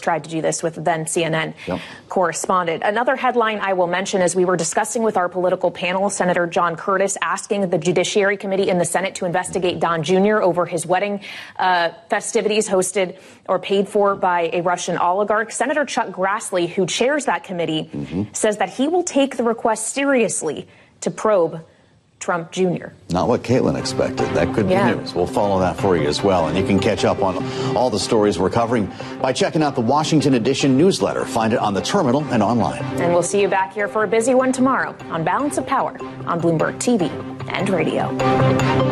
tried to do this with then CNN correspondent. Another headline I will mention is we were discussing with our political panel, Senator John Curtis asking the Judiciary Committee in the Senate to investigate Don Jr. over his wedding festivities hosted or paid for by a Russian oligarch. Senator Chuck Grassley, who chairs that committee, says that he will take the request seriously to probe Trump Jr. Not what Caitlin expected. That could be news. We'll follow that for you as well. And you can catch up on all the stories we're covering by checking out the Washington Edition newsletter. Find it on the terminal and online. And we'll see you back here for a busy one tomorrow on Balance of Power on Bloomberg TV and radio.